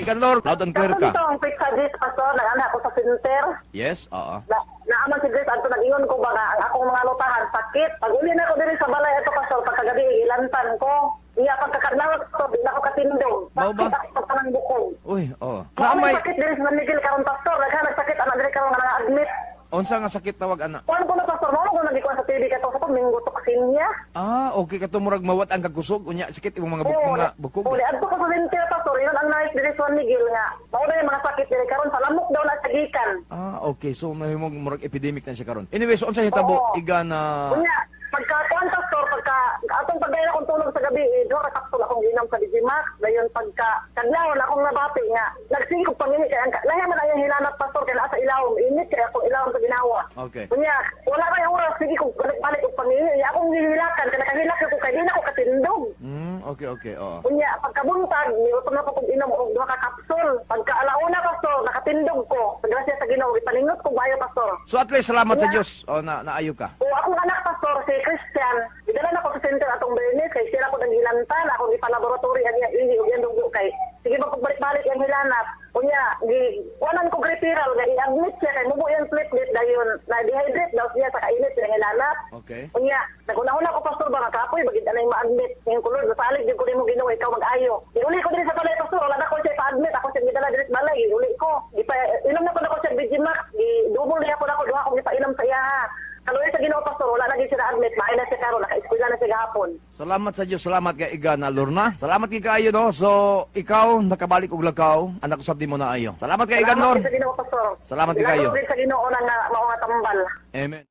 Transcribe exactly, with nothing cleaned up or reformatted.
Ikan Lord, loud and clear ka. Dito ang quick suggest, Pastor, nag-anak ako sa center. Yes, oo. Na, naaman si Grace, ato nag-ingon ko ba nga, ang akong mga lutahan, sakit. Pag uli na ako diri sa balay, ito Pastor, pagkagabi, ilantan ko. Iya, pagkakadlawat ko, di na ako katindong. Mao ba? Sakit ako sa ng bukong. Uy, oo. Na Na may, sakit diri sa San Miguel karon Pastor, naghanag sakit, anak diri karon nga na-admit. unsa nga sakit tawag ana? Kuan ko na Pastor, mo ko nagikuan sa T V ka to, sa minggo toksinya. Ah, okay ka murag mawat ang kagkusog, unya sakit imong mga buk mga bukog. Uli, adto ko sa center Pastor, yun ang nurse diri sa San Miguel nga. Mao na yung mga sakit diri karon sa lamok daw na sa gikan. Ah, okay. So mahimong murag epidemic na siya karon. Anyway, so unsa yung tabo Oo. iga na Kunya, pagka kuan Pastor, pagka atong pagdaya akong tulog sa gabi, eh, dora kapsul akong ginom sa Digimax, dayon pagka kadlaw na akong nabati nga, nagsingkog pangini kay ang lahi man ang hinanap Pastor kay naa sa ilawom, init kay akong ilawom sa ginawa. Okay. Kunya, wala pa yung oras, sige kung balik-balik kong pangini, akong hihilakan, kaya nakahilak ko kay di na ako katindog. Hmm, okay, okay. Oo. Kunya, pagkabuntag, niutom na ko kung inom og duha ka kapsul. Pagka alauna Pastor, nakatindog ko. Grasya sa Ginoo, ipaningot ko bayo Pastor. So at least salamat sa Yeah. Dios. O na naayo ka. O akong anak Pastor, si Christian, idala na ko sa center atong Bernes, kay sila ko naghilantan, akong ipalaboratory ang iya ihi ug iyang dugo kay sige mapagbalik-balik ang hilanap. Kunya, gi wanan ko referral nga i-admit siya kay mubo yung platelet dayon na dehydrate daw siya sa kainit ng hilanap. Okay. Kunya, naguna-una ko Pastor ba nga kapoy bagid anay ma-admit. Ngayon kulod nasalig din ko nimo Ginoo ikaw mag-ayo. Iuli ko din sa balay Pastor, wala na ko siya pa-admit, ako siya gidala diri sa balay, iuli ko. Ipa inom na ko na ko siya Digimax, di double niya ko na ko duha ko gipainom sa iya. Kaluoy sa Ginoo Pastor, wala na gyud siya na-admit, maay na siya karon, naka-eskwela na siya gahapon. Salamat sa Dios, salamat kay iga na Lorna. Salamat kay kaayo no. So ikaw nakabalik og lakaw, anak usab di mo na ayo. Salamat kay iga Lord. Salamat sa Ginoo Pastor. Salamat kay kayo. Salamat sa Ginoo na nga mao nga tambal. Amen.